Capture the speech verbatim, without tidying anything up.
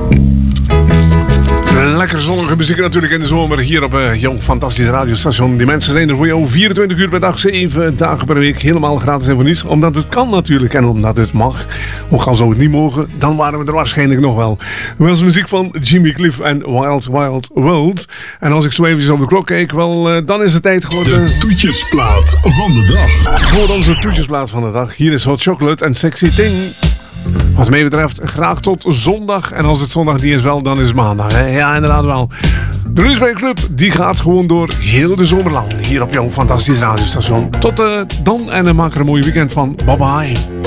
Lekker zonnige muziek natuurlijk in de zomer hier op uh, jouw fantastische radiostation. Die mensen zijn er voor jou vierentwintig uur per dag, zeven dagen per week. Helemaal gratis en voor niets. Omdat het kan natuurlijk en omdat het mag. Ook al zou het niet mogen, dan waren we er waarschijnlijk nog wel. Dat was muziek van Jimmy Cliff en Wild Wild World. En als ik zo even op de klok kijk, wel, uh, dan is het tijd geworden. De toetjesplaat van de dag. Voor onze toetjesplaat van de dag. Hier is Hot Chocolate en Sexy Thing. Wat mij betreft, graag tot zondag. En als het zondag niet is wel, dan is het maandag. Hè? Ja, inderdaad wel. De Lunchbreak Club, die gaat gewoon door heel de zomer lang. Hier op jouw fantastische radiostation. Tot uh, dan en uh, maak er een mooi weekend van. Bye bye.